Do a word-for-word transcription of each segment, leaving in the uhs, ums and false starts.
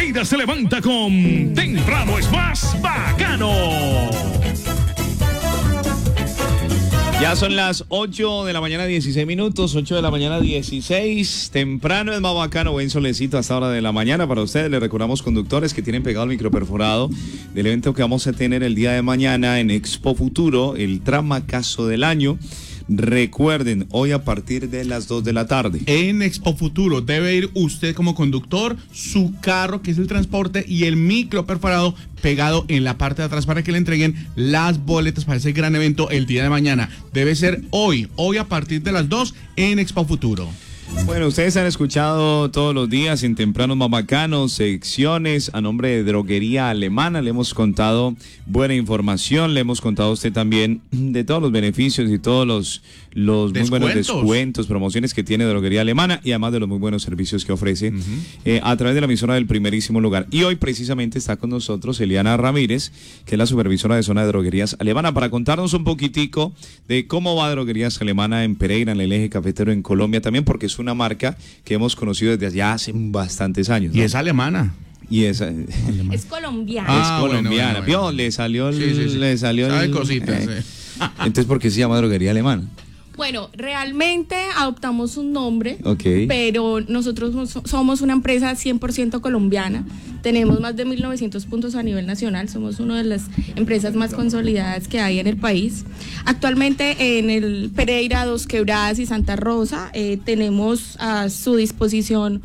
Pereira se levanta con Temprano es más bacano. Ya son las ocho de la mañana, dieciséis minutos, ocho de la mañana, dieciséis. Temprano es más bacano, buen solecito a esta hora de la mañana para ustedes. Les recordamos, conductores, que tienen pegado el microperforado del evento que vamos a tener el día de mañana en Expo Futuro, el tramacazo del año. Recuerden, hoy a partir de las dos de la tarde. En Expo Futuro debe ir usted como conductor, su carro, que es el transporte, y el micro perforado pegado en la parte de atrás para que le entreguen las boletas para ese gran evento el día de mañana. Debe ser hoy, hoy a partir de las dos en Expo Futuro. Bueno, ustedes han escuchado todos los días en Tempranos Más Bacanos secciones a nombre de Droguería Alemana. Le hemos contado buena información, le hemos contado a usted también de todos los beneficios y todos los, los muy buenos descuentos, promociones que tiene Droguería Alemana y además de los muy buenos servicios que ofrece uh-huh. eh, a través de la emisora del primerísimo lugar. Y hoy precisamente está con nosotros Eliana Ramírez, que es la supervisora de zona de Droguerías Alemana, para contarnos un poquitico de cómo va Droguerías Alemana en Pereira, en el eje cafetero en Colombia también, porque es una marca que hemos conocido desde ya hace bastantes años, ¿no? Y es alemana. Y es, es colombiana. Ah, es colombiana. Bueno, bueno, bueno. Vio, le salió el, sí, sí, sí. le salió Sabe el, cositas, eh. sí. Entonces, ¿por qué se llama Droguería Alemana? Bueno, realmente adoptamos un nombre, okay. pero nosotros somos una empresa cien por ciento colombiana. Tenemos más de mil novecientos puntos a nivel nacional. Somos una de las empresas más consolidadas que hay en el país. Actualmente en el Pereira, Dos Quebradas y Santa Rosa eh, tenemos a su disposición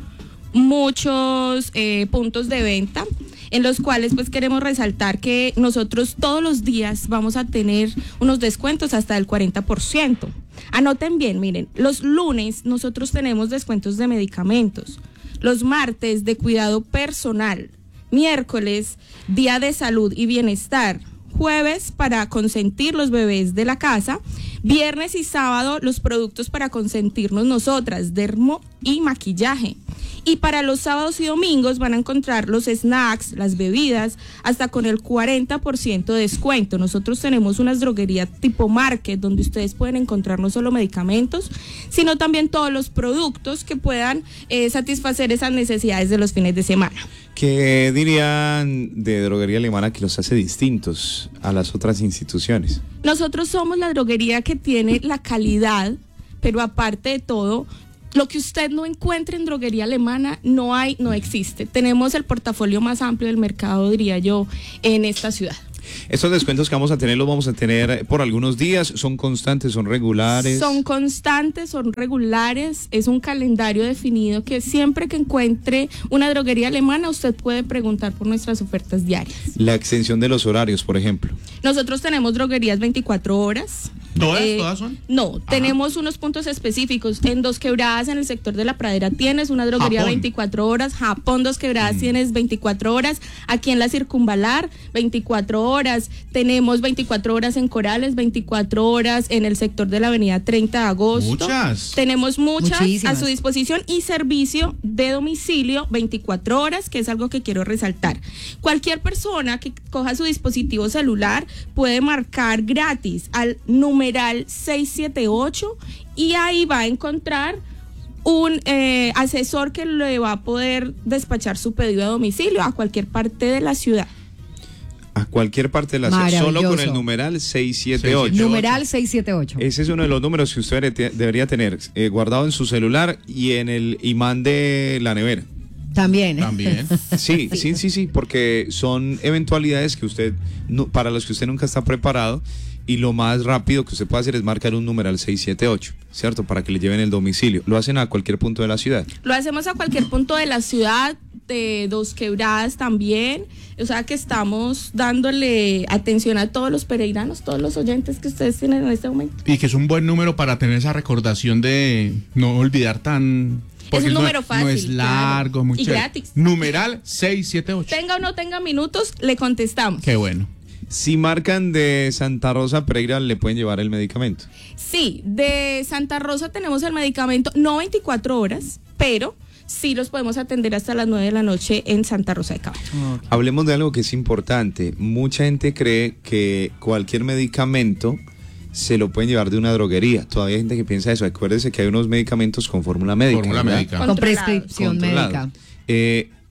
muchos eh, puntos de venta, en los cuales pues queremos resaltar que nosotros todos los días vamos a tener unos descuentos hasta del cuarenta por ciento. Anoten bien, miren, los lunes nosotros tenemos descuentos de medicamentos, los martes de cuidado personal, miércoles día de salud y bienestar, jueves para consentir los bebés de la casa, viernes y sábado los productos para consentirnos nosotras, dermo y maquillaje. Y para los sábados y domingos van a encontrar los snacks, las bebidas, hasta con el cuarenta por ciento de descuento. Nosotros tenemos unas droguerías tipo market, donde ustedes pueden encontrar no solo medicamentos, sino también todos los productos que puedan eh, satisfacer esas necesidades de los fines de semana. ¿Qué dirían de Droguería Alemana que los hace distintos a las otras instituciones? Nosotros somos la droguería que tiene la calidad, pero aparte de todo, lo que usted no encuentre en Droguería Alemana no hay, no existe. Tenemos el portafolio más amplio del mercado, diría yo, en esta ciudad. Estos descuentos que vamos a tener los vamos a tener por algunos días, ¿son constantes, son regulares? Son constantes, son regulares, es un calendario definido que siempre que encuentre una droguería alemana usted puede preguntar por nuestras ofertas diarias. La extensión de los horarios, por ejemplo. Nosotros tenemos droguerías veinticuatro horas. ¿Todas? Eh, ¿Todas son? No, Ajá. tenemos unos puntos específicos. En Dos Quebradas, en el sector de La Pradera, tienes una droguería Japón. veinticuatro horas. Japón, Dos Quebradas, mm. tienes veinticuatro horas. Aquí en la Circunvalar, veinticuatro horas. Tenemos veinticuatro horas en Corales, veinticuatro horas en el sector de la avenida treinta de agosto. Muchas. Tenemos muchas Muchísimas. a su disposición y servicio de domicilio veinticuatro horas, que es algo que quiero resaltar. Cualquier persona que coja su dispositivo celular puede marcar gratis al número numeral seis siete ocho y ahí va a encontrar un eh, asesor que le va a poder despachar su pedido a domicilio a cualquier parte de la ciudad. A cualquier parte de la ciudad, solo con el numeral seis siete ocho. Numeral seis siete ocho. Ese es uno de los números que usted debería tener eh, guardado en su celular y en el imán de la nevera. También. También. Sí, sí, sí, sí, porque son eventualidades que usted, no, para las que usted nunca está preparado. Y lo más rápido que usted puede hacer es marcar un numeral seis siete ocho, ¿cierto? Para que le lleven el domicilio. ¿Lo hacen a cualquier punto de la ciudad? Lo hacemos a cualquier punto de la ciudad, de Dos Quebradas también. O sea que estamos dándole atención a todos los pereiranos, todos los oyentes que ustedes tienen en este momento. Y que es un buen número para tener esa recordación de no olvidar tan... Es un no, número fácil. No es largo, claro. muy Y chévere. gratis. Numeral seis siete ocho. Tenga o no tenga minutos, le contestamos. Qué bueno. Si marcan de Santa Rosa Pereira, ¿le pueden llevar el medicamento? Sí, de Santa Rosa tenemos el medicamento, no veinticuatro horas, pero sí los podemos atender hasta las nueve de la noche en Santa Rosa de Caballo. Okay. Hablemos de algo que es importante. Mucha gente cree que cualquier medicamento se lo pueden llevar de una droguería. Todavía hay gente que piensa eso. Acuérdese que hay unos medicamentos con fórmula médica. Fórmula médica. Con prescripción médica. Eh,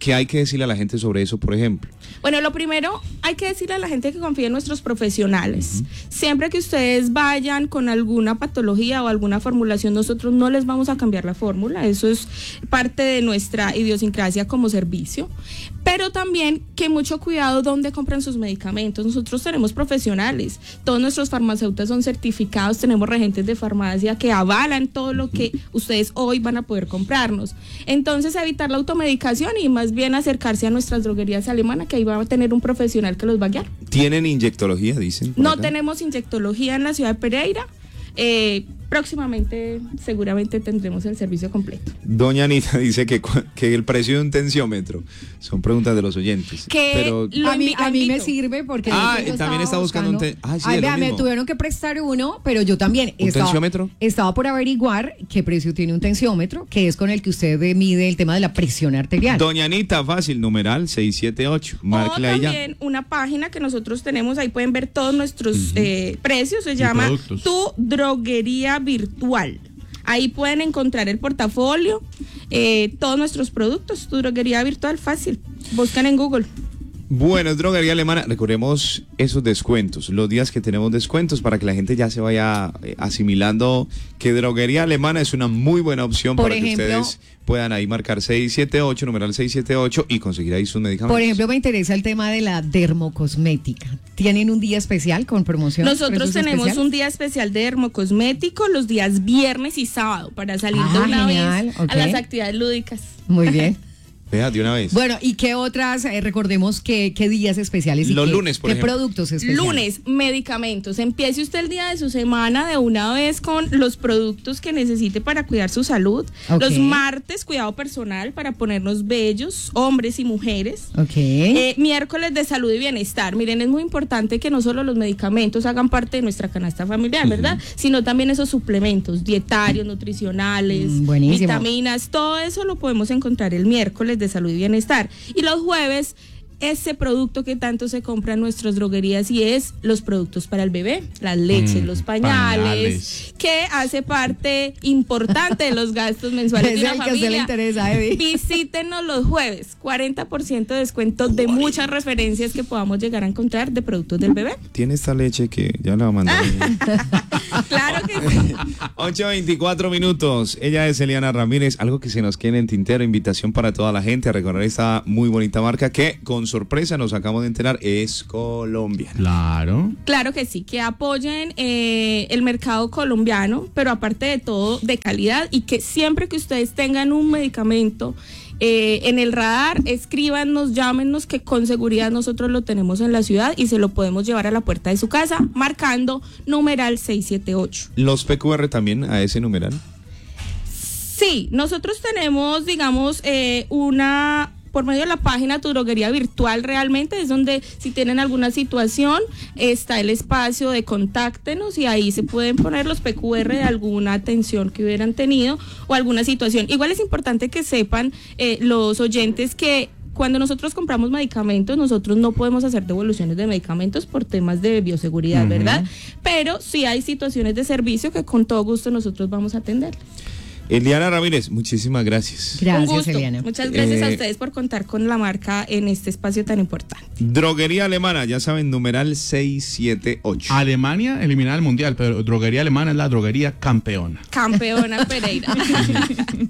¿Qué hay que decirle a la gente sobre eso, por ejemplo? Bueno, lo primero, hay que decirle a la gente que confíe en nuestros profesionales. Uh-huh. Siempre que ustedes vayan con alguna patología o alguna formulación, nosotros no les vamos a cambiar la fórmula. Eso es parte de nuestra idiosincrasia como servicio. Pero también que mucho cuidado dónde compran sus medicamentos. Nosotros tenemos profesionales, todos nuestros farmacéuticos son certificados, tenemos regentes de farmacia que avalan todo lo que ustedes hoy van a poder comprarnos. Entonces, evitar la automedicación y más bien acercarse a nuestras droguerías alemanas, que ahí va a tener un profesional que los va a guiar. ¿Tienen inyectología, dicen? No acá? Tenemos inyectología en la ciudad de Pereira. Eh, próximamente seguramente tendremos el servicio completo. Doña Anita dice que, que el precio de un tensiómetro, son preguntas de los oyentes, que pero a mí, a mí me sirve porque ah, también está buscando, buscando un te ah, sí, Ay, vea, me tuvieron que prestar uno, pero yo también ¿Un estaba, tensiómetro? estaba por averiguar qué precio tiene un tensiómetro, que es con el que usted mide el tema de la presión arterial. Doña Anita, fácil, numeral seis siete ocho, márquela. O también una página que nosotros tenemos, ahí pueden ver todos nuestros uh-huh. eh, precios, se llama Tu Droguería Virtual. Ahí pueden encontrar el portafolio, eh, todos nuestros productos. Tu Droguería Virtual, fácil, buscan en Google. Bueno, es Droguería Alemana. Recordemos esos descuentos, los días que tenemos descuentos para que la gente ya se vaya asimilando que Droguería Alemana es una muy buena opción. Por para ejemplo, que ustedes puedan ahí marcar seis siete ocho, numeral seis siete ocho y conseguir ahí sus medicamentos. Por ejemplo, me interesa el tema de la dermocosmética. ¿Tienen un día especial con promoción? Nosotros tenemos especiales? un día especial de dermocosmético los días viernes y sábado para salir ah, de una genial. vez okay. a las actividades lúdicas. Muy bien. Vea, de una vez. Bueno, ¿y qué otras, eh, recordemos qué, qué días especiales y los qué, lunes, por qué ejemplo. productos especiales? Lunes, medicamentos. Empiece usted el día de su semana de una vez con los productos que necesite para cuidar su salud. Okay. Los martes, cuidado personal para ponernos bellos, hombres y mujeres. Okay. Eh, miércoles de salud y bienestar. Miren, es muy importante que no solo los medicamentos hagan parte de nuestra canasta familiar, ¿verdad? Uh-huh. Sino también esos suplementos dietarios, nutricionales, mm, vitaminas. Todo eso lo podemos encontrar el miércoles de salud y bienestar. Y los jueves, ese producto que tanto se compra en nuestras droguerías y es los productos para el bebé, las leches, mm, los pañales, pañales, que hace parte importante de los gastos mensuales de una familia. Le interesa, Evi. Visítenos los jueves, cuarenta por ciento de descuento de muchas referencias que podamos llegar a encontrar de productos del bebé. Tiene esta leche que ya la va a mandar. Claro que sí. ocho veinticuatro minutos. Ella es Eliana Ramírez. Algo que se nos quede en tintero, invitación para toda la gente a recorrer esta muy bonita marca que con sorpresa nos acabamos de enterar es colombiana. Claro. Claro que sí, que apoyen eh, el mercado colombiano, pero aparte de todo de calidad, y que siempre que ustedes tengan un medicamento Eh, en el radar, escríbanos, llámenos, que con seguridad nosotros lo tenemos en la ciudad y se lo podemos llevar a la puerta de su casa, marcando numeral seis siete ocho. ¿Los P Q R también a ese numeral? Sí, nosotros tenemos, digamos, eh, una... por medio de la página Tu Droguería Virtual, realmente es donde si tienen alguna situación está el espacio de contáctenos y ahí se pueden poner los P Q R de alguna atención que hubieran tenido o alguna situación. Igual es importante que sepan eh, los oyentes que cuando nosotros compramos medicamentos, nosotros no podemos hacer devoluciones de medicamentos por temas de bioseguridad, uh-huh. ¿verdad? Pero sí hay situaciones de servicio que con todo gusto nosotros vamos a atender. Eliana Ramírez, muchísimas gracias. Gracias, Un gusto. Eliana. Muchas gracias eh, a ustedes por contar con la marca en este espacio tan importante. Droguería Alemana, ya saben, numeral seis siete ocho. Alemania elimina el mundial, pero Droguería Alemana es la droguería campeona. Campeona Pereira.